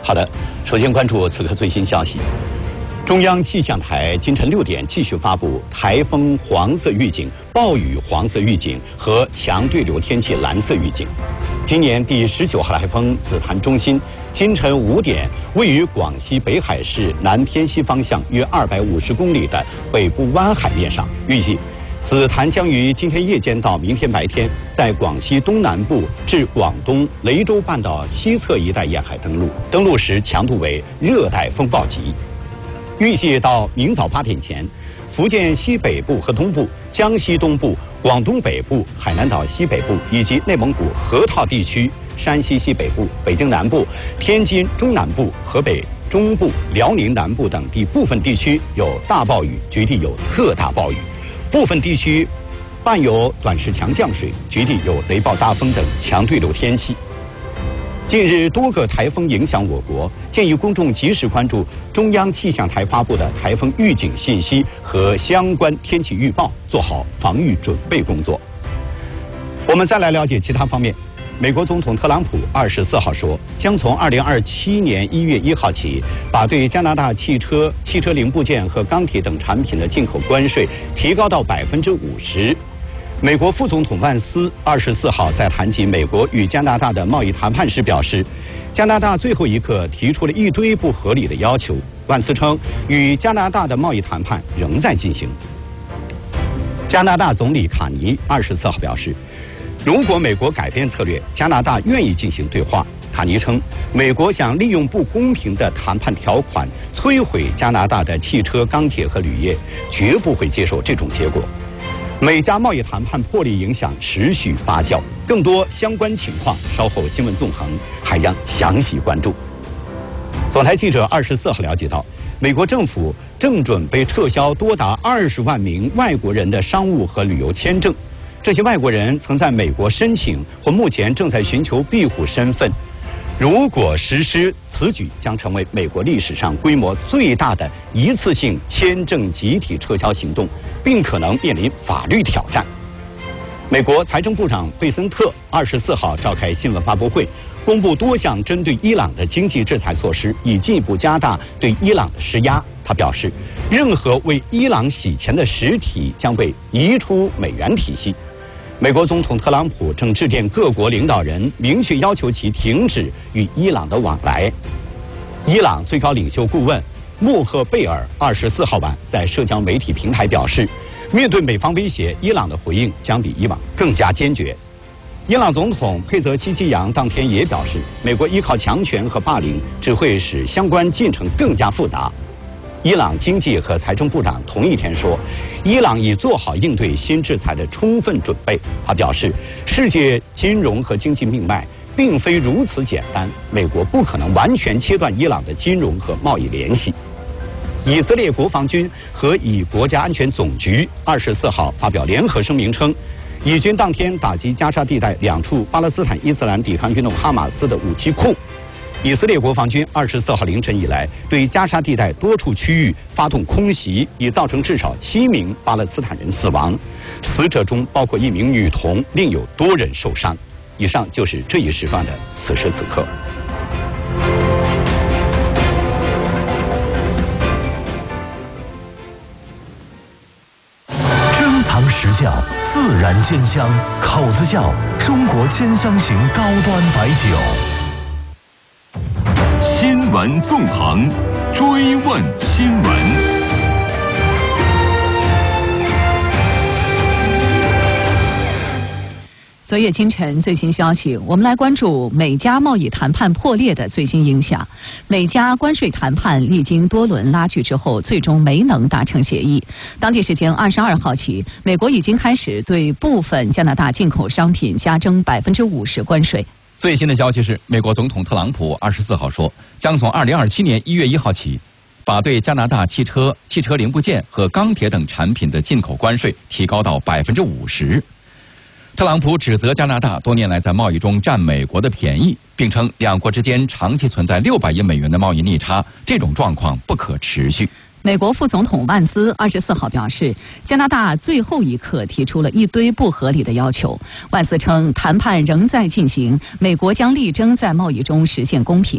好的，首先关注此刻最新消息。中央气象台今晨6点继续发布台风黄色预警、暴雨黄色预警和强对流天气蓝色预警。今年第19号台风紫檀中心今晨5点位于广西北海市南偏西方向约250公里的北部湾海面上，预计紫檀将于今天夜间到明天白天在广西东南部至广东雷州半岛西侧一带沿海登陆时强度为热带风暴级。预计到明早8点前，福建西北部和东部、江西东部、广东北部、海南岛西北部以及内蒙古河套地区、山西西北部、北京南部、天津中南部、河北中部、辽宁南部等地部分地区有大暴雨，局地有特大暴雨，部分地区伴有短时强降水，局地有雷暴大风等强对流天气。近日，多个台风影响我国，建议公众及时关注中央气象台发布的台风预警信息和相关天气预报，做好防御准备工作。我们再来了解其他方面。美国总统特朗普24号说，将从2027年1月1号起，把对加拿大汽车零部件和钢铁等产品的进口关税提高到50%。美国副总统万斯24号在谈及美国与加拿大的贸易谈判时表示，加拿大最后一刻提出了一堆不合理的要求。万斯称，与加拿大的贸易谈判仍在进行。加拿大总理卡尼24号表示，如果美国改变策略，加拿大愿意进行对话。卡尼称，美国想利用不公平的谈判条款摧毁加拿大的汽车、钢铁和铝业，绝不会接受这种结果。美加贸易谈判破裂影响持续发酵，更多相关情况稍后新闻纵横还将详细关注。总台记者24号了解到，美国政府正准备撤销多达20万名外国人的商务和旅游签证，这些外国人曾在美国申请或目前正在寻求庇护身份。如果实施，此举将成为美国历史上规模最大的一次性签证集体撤销行动，并可能面临法律挑战。美国财政部长贝森特24号召开新闻发布会，公布多项针对伊朗的经济制裁措施，以进一步加大对伊朗的施压。他表示，任何为伊朗洗钱的实体将被移出美元体系。美国总统特朗普正致电各国领导人，明确要求其停止与伊朗的往来。伊朗最高领袖顾问穆赫贝尔24号晚在社交媒体平台表示，面对美方威胁，伊朗的回应将比以往更加坚决。伊朗总统佩泽希基扬当天也表示，美国依靠强权和霸凌只会使相关进程更加复杂。伊朗经济和财政部长同一天说，伊朗已做好应对新制裁的充分准备。他表示，世界金融和经济命脉并非如此简单，美国不可能完全切断伊朗的金融和贸易联系。以色列国防军和以国家安全总局24号发表联合声明称，以军当天打击加沙地带2处巴勒斯坦伊斯兰抵抗运动哈马斯的武器库。以色列国防军24号凌晨以来对加沙地带多处区域发动空袭，已造成至少7名巴勒斯坦人死亡，死者中包括1名女童，另有多人受伤。以上就是这一时段的此时此刻。 珍藏实窖，自然鲜香，口子窖，中国兼香型高端白酒。 新闻纵横，追问新闻。 昨夜清晨最新消息，我们来关注美加贸易谈判破裂的最新影响。美加关税谈判历经多轮拉锯之后，最终没能达成协议。当地时间22号起，美国已经开始对部分加拿大进口商品加征50%关税。 最新的消息是，美国总统特朗普24号说，将从2027年1月1号起，把对加拿大汽车零部件和钢铁等产品的进口关税提高到50%。特朗普指责加拿大多年来在贸易中占美国的便宜，并称两国之间长期存在600亿美元的贸易逆差，这种状况不可持续。 美国副总统万斯24号表示，加拿大最后一刻提出了一堆不合理的要求。万斯称，谈判仍在进行，美国将力争在贸易中实现公平。